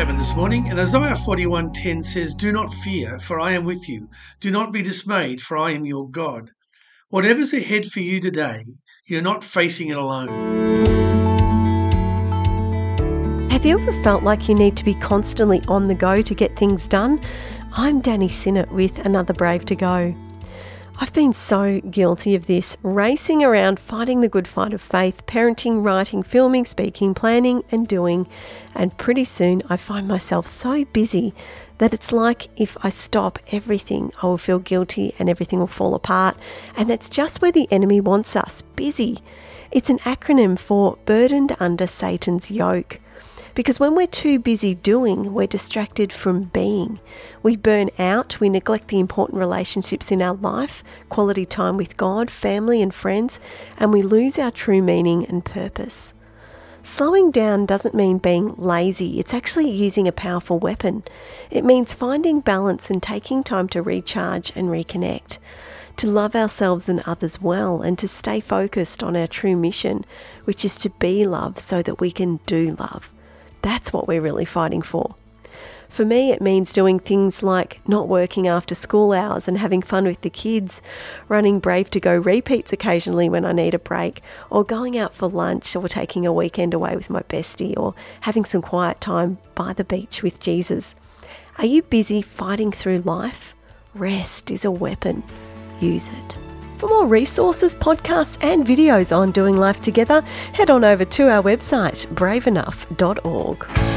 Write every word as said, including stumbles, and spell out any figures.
Kevin this morning, and Isaiah forty-one ten says, "Do not fear, for I am with you. Do not be dismayed, for I am your God." Whatever's ahead for you today, you're not facing it alone. Have you ever felt like you need to be constantly on the go to get things done? I'm Danny Sinnott with Another Brave to Go. I've been so guilty of this, racing around fighting the good fight of faith, parenting, writing, filming, speaking, planning and doing, and pretty soon I find myself so busy that it's like if I stop everything, I will feel guilty and everything will fall apart, and that's just where the enemy wants us, busy. It's an acronym for burdened under Satan's yoke. Because when we're too busy doing, we're distracted from being. We burn out, we neglect the important relationships in our life, quality time with God, family and friends, and we lose our true meaning and purpose. Slowing down doesn't mean being lazy, it's actually using a powerful weapon. It means finding balance and taking time to recharge and reconnect, to love ourselves and others well, and to stay focused on our true mission, which is to be love so that we can do love. That's what we're really fighting for. For me, it means doing things like not working after school hours and having fun with the kids, running Brave to Go repeats occasionally when I need a break, or going out for lunch, or taking a weekend away with my bestie, or having some quiet time by the beach with Jesus. Are you busy fighting through life? Rest is a weapon. Use it. For more resources, podcasts and videos on doing life together, head on over to our website, brave enough dot org.